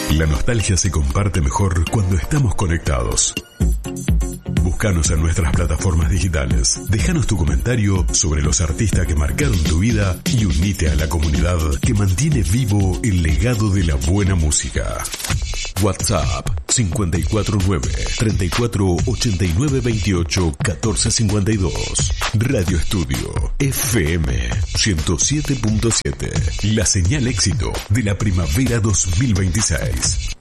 La nostalgia se comparte mejor cuando estamos conectados. Búscanos en nuestras plataformas digitales. Déjanos tu comentario sobre los artistas que marcaron tu vida y unite a la comunidad que mantiene vivo el legado de la buena música. WhatsApp 549-3489-28-1452. Radio Estudio FM 107.7. La señal éxito de la primavera 2026.